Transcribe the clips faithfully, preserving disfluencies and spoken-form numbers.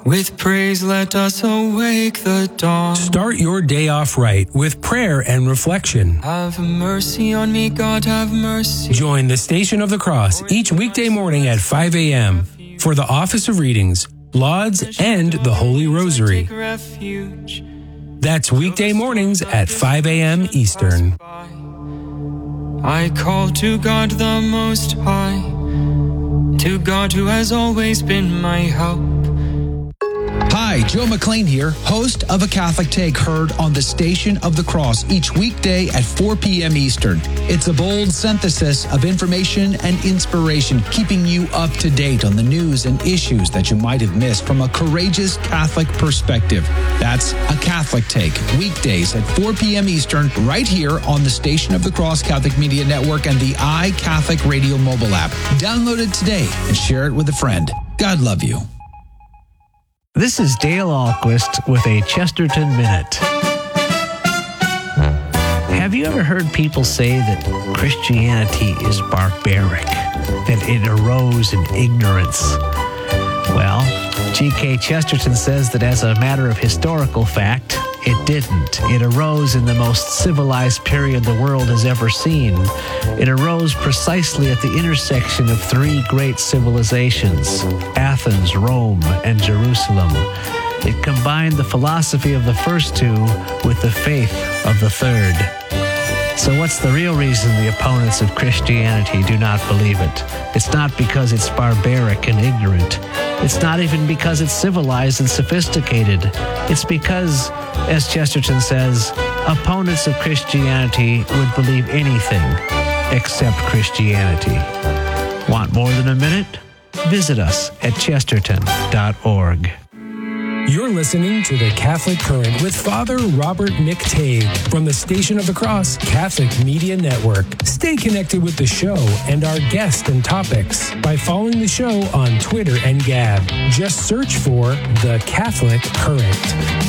With praise, let us awake the dawn. Start your day off right with prayer and reflection. Have mercy on me, God, have mercy. Join the Station of the Cross each weekday morning at five a.m. for the Office of Readings, Lauds, and the Holy Rosary. That's weekday mornings at five a.m. Eastern. I call to God the Most High, to God who has always been my help. Hi, Joe McLean here, host of A Catholic Take, heard on the Station of the Cross each weekday at four p.m. Eastern. It's a bold synthesis of information and inspiration, keeping you up to date on the news and issues that you might have missed from a courageous Catholic perspective. That's A Catholic Take, weekdays at four p.m. Eastern, right here on the Station of the Cross Catholic Media Network and the iCatholic Radio mobile app. Download it today and share it with a friend. God love you. This is Dale Ahlquist with a Chesterton Minute. Have you ever heard people say that Christianity is barbaric, that it arose in ignorance? Well, G K Chesterton says that as a matter of historical fact, it didn't. It arose in the most civilized period the world has ever seen. It arose precisely at the intersection of three great civilizations, Athens, Rome, and Jerusalem. It combined the philosophy of the first two with the faith of the third. So what's the real reason the opponents of Christianity do not believe it? It's not because it's barbaric and ignorant. It's not even because it's civilized and sophisticated. It's because, as Chesterton says, opponents of Christianity would believe anything except Christianity. Want more than a minute? Visit us at chesterton dot org. You're listening to The Catholic Current with Father Robert McTague from the Station of the Cross Catholic Media Network. Stay connected with the show and our guests and topics by following the show on Twitter and Gab. Just search for The Catholic Current.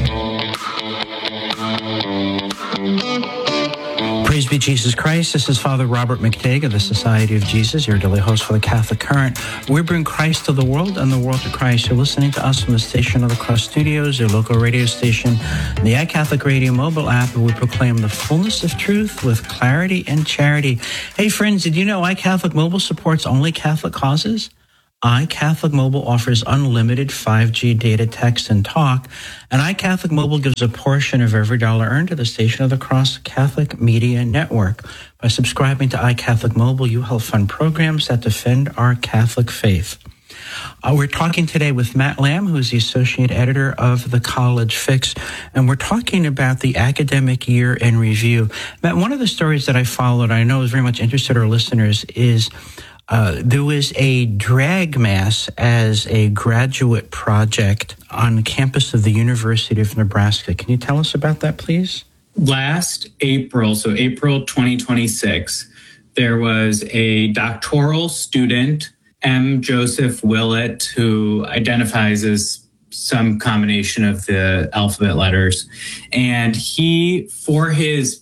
Praise be Jesus Christ. This is Father Robert McTague of the Society of Jesus, your daily host for the Catholic Current. We bring Christ to the world and the world to Christ. You're listening to us from the Station of the Cross Studios, your local radio station, the iCatholic Radio mobile app, and we proclaim the fullness of truth with clarity and charity. Hey, friends, did you know iCatholic Mobile supports only Catholic causes? iCatholic Mobile offers unlimited five G data, text, and talk, and iCatholic Mobile gives a portion of every dollar earned to the Station of the Cross Catholic Media Network. By subscribing to iCatholic Mobile, you help fund programs that defend our Catholic faith. Uh, we're talking today with Matt Lamb, who's the Associate Editor of The College Fix, and we're talking about the academic year in review. Matt, one of the stories that I followed, I know is very much interested our listeners, is Uh, there was a drag mass as a graduate project on the campus of the University of Nebraska. Can you tell us about that, please? Last April, so April twenty twenty-six, there was a doctoral student, M. Joseph Willett, who identifies as some combination of the alphabet letters. And he, for his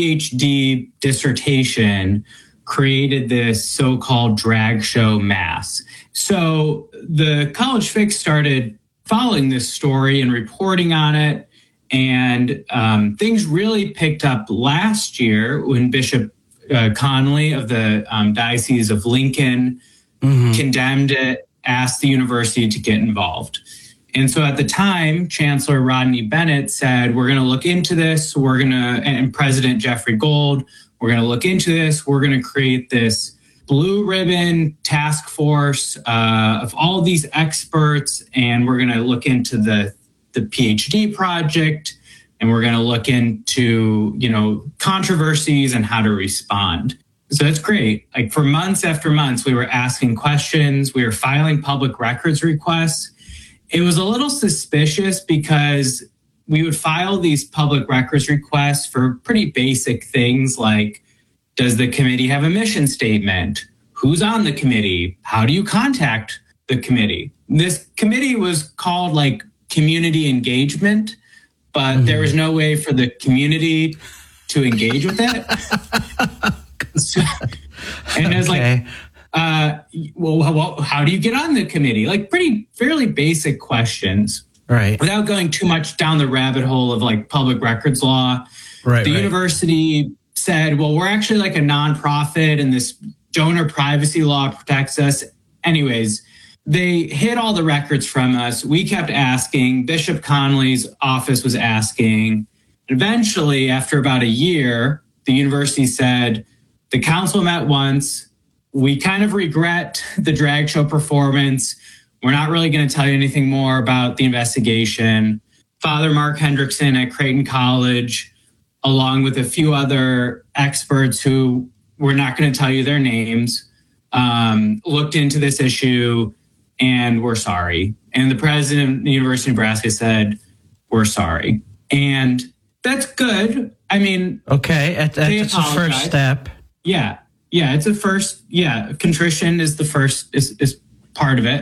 PhD dissertation, created this so-called drag show mass. So the College Fix started following this story and reporting on it. And um, things really picked up last year when Bishop uh, Conley of the um, Diocese of Lincoln mm-hmm. condemned it, asked the university to get involved. And so at the time, Chancellor Rodney Bennett said, we're going to look into this. We're going to, and President Jeffrey Gold, we're going to look into this. We're going to create this blue ribbon task force uh, of all these experts, and we're going to look into the, the PhD project, and we're going to look into, you know, controversies and how to respond. So that's great. Like for months after months, we were asking questions. We were filing public records requests. It was a little suspicious because we would file these public records requests for pretty basic things like, does the committee have a mission statement? Who's on the committee? How do you contact the committee? This committee was called like community engagement, but mm-hmm. there was no way for the community to engage with it. So, and it was okay. like, uh, well, how, how do you get on the committee? Like pretty, fairly basic questions. Right. Without going too much down the rabbit hole of like public records law. Right. The right. university said, well, we're actually like a nonprofit and this donor privacy law protects us. Anyways, they hid all the records from us. We kept asking. Bishop Connolly's office was asking. Eventually, after about a year, the university said, the council met once. We kind of regret the drag show performance. We're not really going to tell you anything more about the investigation. Father Mark Hendrickson at Creighton College, along with a few other experts who we're not going to tell you their names, um, looked into this issue and we're sorry. And the president of the University of Nebraska said, we're sorry. And that's good. I mean, okay, that's the first step. Yeah. Yeah. It's a first. Yeah. Contrition is the first, is, is part of it.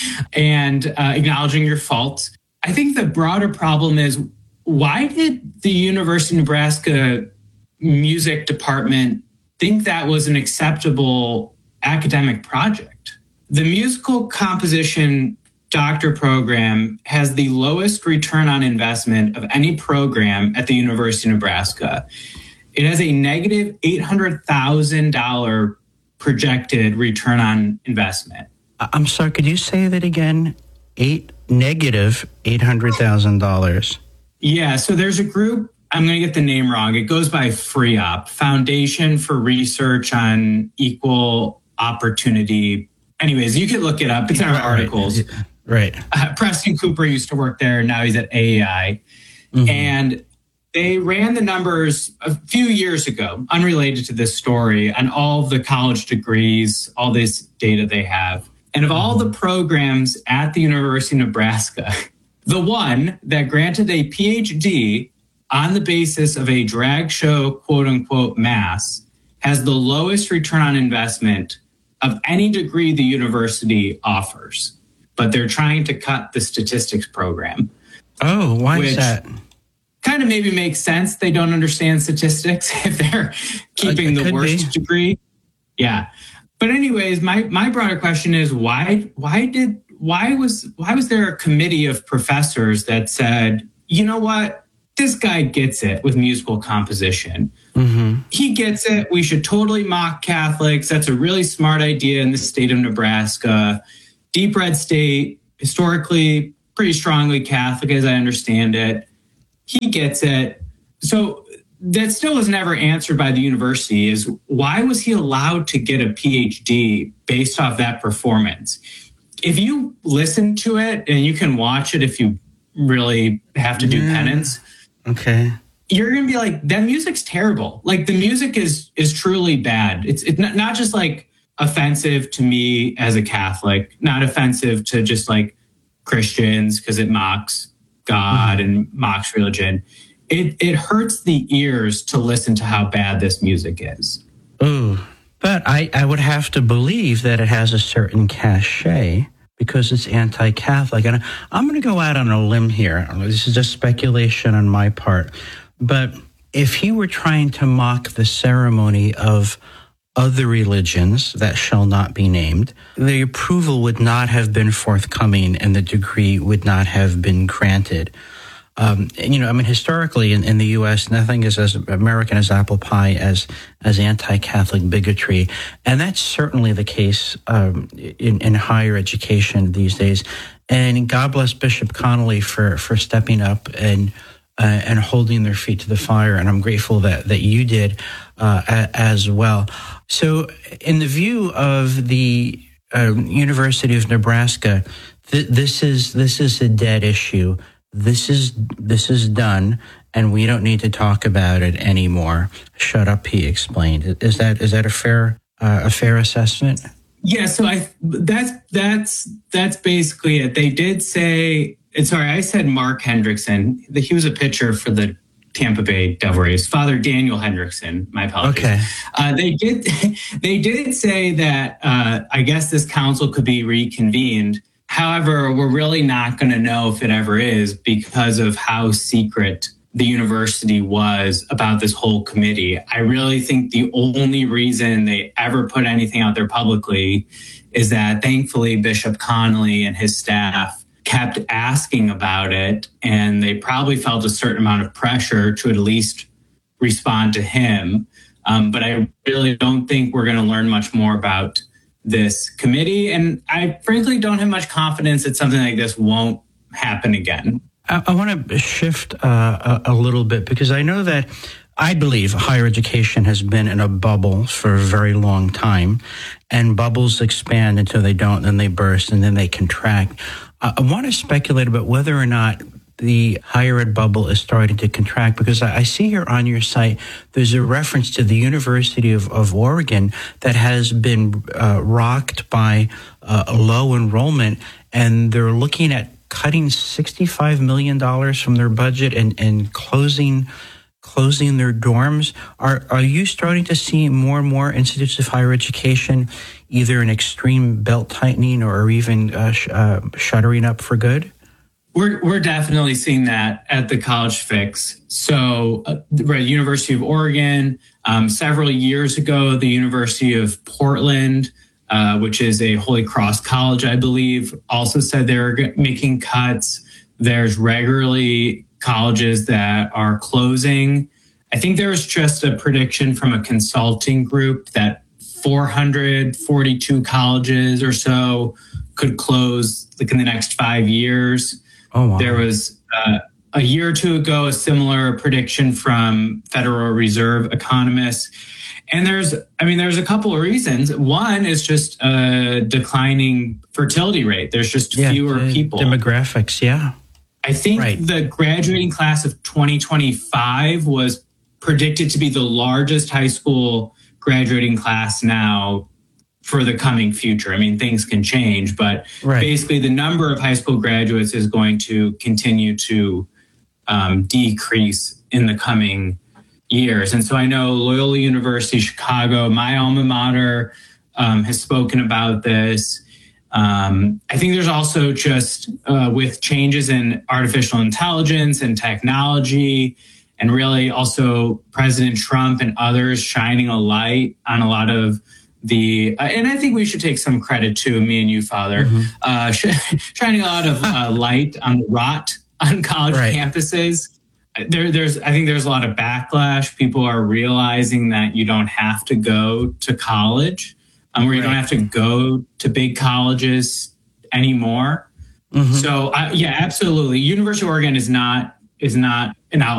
And uh, acknowledging your faults. I think the broader problem is, why did the University of Nebraska music department think that was an acceptable academic project? The musical composition doctor program has the lowest return on investment of any program at the University of Nebraska. It has a negative eight hundred thousand dollars projected return on investment. I'm sorry, could you say that again? Eight negative eight hundred thousand dollars. Yeah, so there's a group, I'm going to get the name wrong. It goes by FREOP, Foundation for Research on Equal Opportunity. Anyways, you can look it up. It's in our right, articles. Right. Uh, Preston Cooper used to work there. Now he's at A A I. Mm-hmm. And they ran the numbers a few years ago, unrelated to this story, on all of the college degrees, all this data they have. And of all the programs at the University of Nebraska, the one that granted a P H D on the basis of a drag show, quote unquote, mass, has the lowest return on investment of any degree the university offers. But they're trying to cut the statistics program. Oh, why is that? Kind of maybe makes sense. They don't understand statistics if they're keeping uh, the worst be. degree. Yeah. But anyways, my, my broader question is why why did why was why was there a committee of professors that said, you know what, this guy gets it with musical composition. Mm-hmm. He gets it. We should totally mock Catholics. That's a really smart idea in the state of Nebraska. Deep red state, historically pretty strongly Catholic, as I understand it. He gets it. So that still was never answered by the university, is why was he allowed to get a P H D based off that performance? If you listen to it, and you can watch it if you really have to do yeah. penance. Okay. You're going to be like, that music's terrible. Like the music is is truly bad. It's it's not, not just like offensive to me as a Catholic, not offensive to just like Christians because it mocks God mm-hmm. and mocks religion. It it hurts the ears to listen to how bad this music is. Ooh, but I, I would have to believe that it has a certain cachet because it's anti-Catholic. And I'm going to go out on a limb here. This is just speculation on my part. But if he were trying to mock the ceremony of other religions that shall not be named, the approval would not have been forthcoming and the degree would not have been granted. Um, and, you know, I mean, historically in, in the U S, nothing is as American as apple pie as as anti-Catholic bigotry. And that's certainly the case um, in, in higher education these days. And God bless Bishop Connolly for, for stepping up and uh, and holding their feet to the fire. And I'm grateful that, that you did uh, a, as well. So in the view of the uh, University of Nebraska, th- this is this is a dead issue. This is this is done, and we don't need to talk about it anymore. Shut up, he explained. Is that is that a fair uh, a fair assessment? Yeah. So I that's that's that's basically it. They did say. And sorry, I said Mark Hendrickson. He was a pitcher for the Tampa Bay Devil Rays. Father Daniel Hendrickson. My apologies. Okay. Uh, they did. They did say that. Uh, I guess this council could be reconvened. However, we're really not going to know if it ever is because of how secret the university was about this whole committee. I really think the only reason they ever put anything out there publicly is that thankfully Bishop Connolly and his staff kept asking about it, and they probably felt a certain amount of pressure to at least respond to him. Um, but I really don't think we're going to learn much more about this committee. And I frankly don't have much confidence that something like this won't happen again. I, I want to shift uh, a, a little bit, because I know that I believe higher education has been in a bubble for a very long time, and bubbles expand until they don't, then they burst, and then they contract. Uh, I want to speculate about whether or not the higher ed bubble is starting to contract, because I, I see here on your site, there's a reference to the University of, of Oregon that has been uh, rocked by uh, a low enrollment, and they're looking at cutting sixty-five million dollars from their budget and, and closing closing their dorms. Are are you starting to see more and more institutes of higher education either an extreme belt tightening or even uh, sh- uh, shuttering up for good? We're we're definitely seeing that at the College Fix. So, uh, the University of Oregon, um, several years ago, the University of Portland, Uh, which is a Holy Cross college, I believe, also said they're making cuts. There's regularly colleges that are closing. I think there was just a prediction from a consulting group that four hundred forty-two colleges or so could close like in the next five years. Oh, wow. There was uh, a year or two ago a similar prediction from Federal Reserve economists. And there's, I mean, there's a couple of reasons. One is just a declining fertility rate. There's just yeah, fewer the people. Demographics, yeah. I think right. the graduating class of twenty twenty-five was predicted to be the largest high school graduating class now for the coming future. I mean, things can change, but right. basically the number of high school graduates is going to continue to um, decrease in the coming years. And so I know Loyola University Chicago, my alma mater, um, has spoken about this. Um, I think there's also just uh, with changes in artificial intelligence and technology, and really also President Trump and others shining a light on a lot of the, uh, and I think we should take some credit to me and you, Father, mm-hmm. uh, shining a lot of uh, light on the rot on college right. campuses. There, there's, I think there's a lot of backlash. People are realizing that you don't have to go to college, um, where you right. don't have to go to big colleges anymore. Mm-hmm. So, uh, yeah, absolutely. University of Oregon is not is not an outlier.